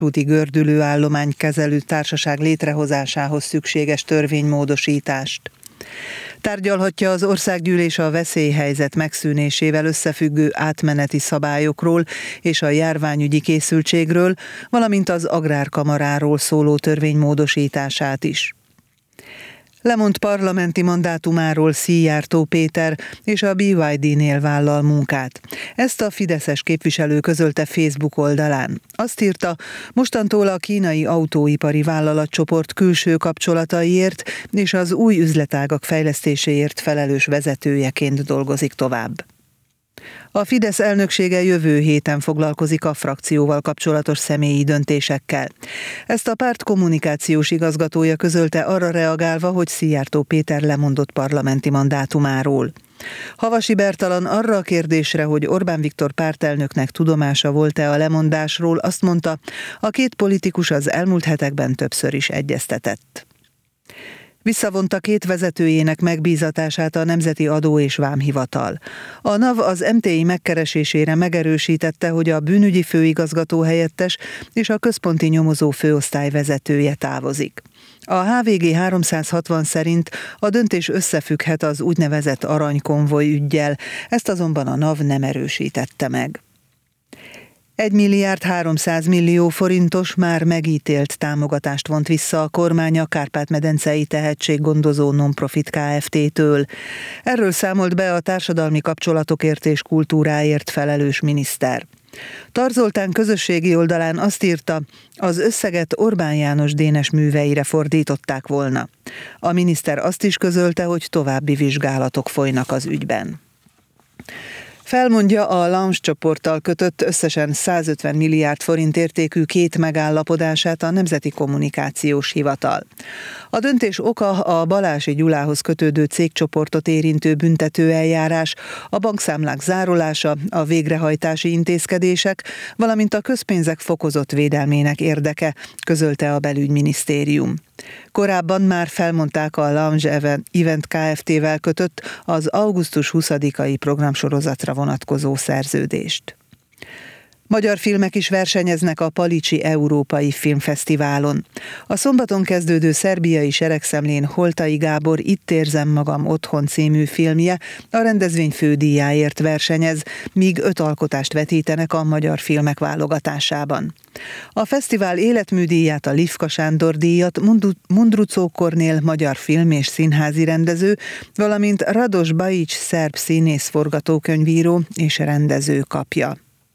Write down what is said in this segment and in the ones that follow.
úti gördülőállomány kezelő társaság létrehozásához szükséges törvénymódosítást. Tárgyalhatja az országgyűlés a veszélyhelyzet megszűnésével összefüggő átmeneti szabályokról és a járványügyi készültségről, valamint az agrárkamaráról szóló törvénymódosítását is. Lemond parlamenti mandátumáról Szijjártó Péter és a BYD-nél vállal munkát. Ezt a fideszes képviselő közölte Facebook oldalán. Azt írta, mostantól a kínai autóipari vállalatcsoport külső kapcsolataiért és az új üzletágak fejlesztéséért felelős vezetőjeként dolgozik tovább. A Fidesz elnöksége jövő héten foglalkozik a frakcióval kapcsolatos személyi döntésekkel. Ezt a párt kommunikációs igazgatója közölte arra reagálva, hogy Szijjártó Péter lemondott parlamenti mandátumáról. Havasi Bertalan arra a kérdésre, hogy Orbán Viktor pártelnöknek tudomása volt-e a lemondásról, azt mondta, a két politikus az elmúlt hetekben többször is egyeztetett. Visszavonta két vezetőjének megbízatását a Nemzeti Adó- és Vámhivatal. A NAV az MTI megkeresésére megerősítette, hogy a bűnügyi főigazgató helyettes és a központi nyomozó főosztály vezetője távozik. A HVG 360 szerint a döntés összefügghet az úgynevezett aranykonvoj üggyel, ezt azonban a NAV nem erősítette meg. 1,3 milliárd forintos már megítélt támogatást vont vissza a kormány a Kárpát-medencei tehetséggondozó non-profit Kft-től. Erről számolt be a társadalmi kapcsolatokért és kultúráért felelős miniszter. Tar Zoltán közösségi oldalán azt írta, az összeget Orbán János Dénes műveire fordították volna. A miniszter azt is közölte, hogy további vizsgálatok folynak az ügyben. Felmondja a Lounge csoporttal kötött összesen 150 milliárd forint értékű két megállapodását a Nemzeti Kommunikációs Hivatal. A döntés oka a Balási Gyulához kötődő cégcsoportot érintő büntetőeljárás, a bankszámlák zárolása, a végrehajtási intézkedések, valamint a közpénzek fokozott védelmének érdeke, közölte a belügyminisztérium. Korábban már felmondták a Lounge Event Kft-vel kötött az augusztus 20-ai programsorozatra vonatkozó szerződést. Magyar filmek is versenyeznek a Palicsi Európai Filmfesztiválon. A szombaton kezdődő szerbiai seregszemlén Holtai Gábor Itt érzem magam otthon című filmje a rendezvény fődíjáért versenyez, míg 5 alkotást vetítenek a magyar filmek válogatásában. A fesztivál életműdíját, a Lifka Sándor díjat Mundruczó Kornél magyar film- és színházi rendező, valamint Rados Bajics szerb színész, forgatókönyvíró és rendező kapja.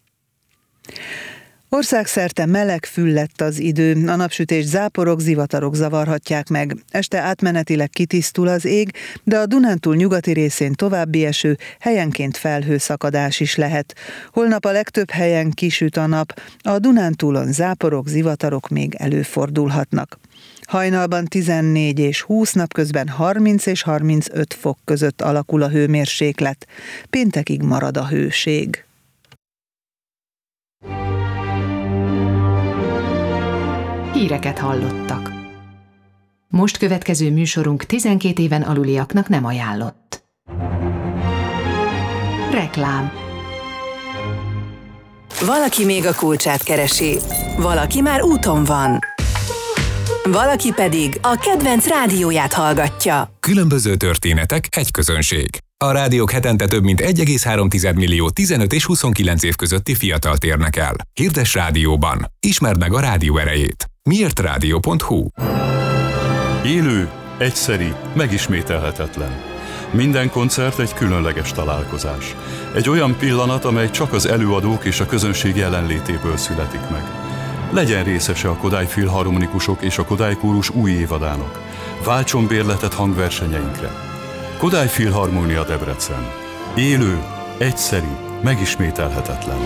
Országszerte meleg füllett az idő, a napsütés záporok, zivatarok zavarhatják meg. Este átmenetileg kitisztul az ég, de a Dunántúl nyugati részén további eső, helyenként felhőszakadás is lehet. Holnap a legtöbb helyen kisüt a nap, a Dunántúlon záporok, zivatarok még előfordulhatnak. Hajnalban 14 és 20, napközben 30 és 35 fok között alakul a hőmérséklet. Péntekig marad a hőség. Híreket hallottak. Most következő műsorunk 12 éven aluliaknak nem ajánlott. Reklám. Valaki még a kulcsát keresi, valaki már úton van. Valaki pedig a kedvenc rádióját hallgatja. Különböző történetek, egy közönség. A rádiók hetente több mint 1,3 millió 15 és 29 év közötti fiatalt érnek el. Hirdess rádióban. Ismerd meg a rádió erejét. miértradio.hu. Élő, egyszeri, megismételhetetlen. Minden koncert egy különleges találkozás. Egy olyan pillanat, amely csak az előadók és a közönség jelenlétéből születik meg. Legyen részese a Kodály Filharmonikusok és a Kodály Kórus új évadának. Váltson bérletet hangversenyeinkre. Kodály Filharmónia Debrecen. Élő, egyszeri, megismételhetetlen.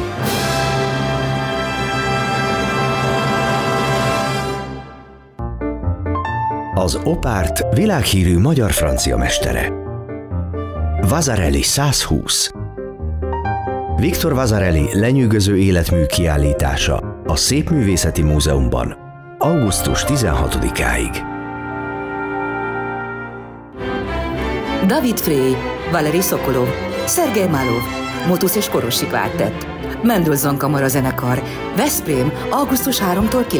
Az Opárt világhírű magyar-francia mestere. Vasarely 120. Victor Vasarely lenyűgöző életmű kiállítása a Szépművészeti Múzeumban augusztus 16-áig. David Frey, Valeri Sokolov, Szergej Malov, Motus és Korosi Kvártett. Mendelssohn Kamara Zenekar. Veszprém, augusztus 3-tól 9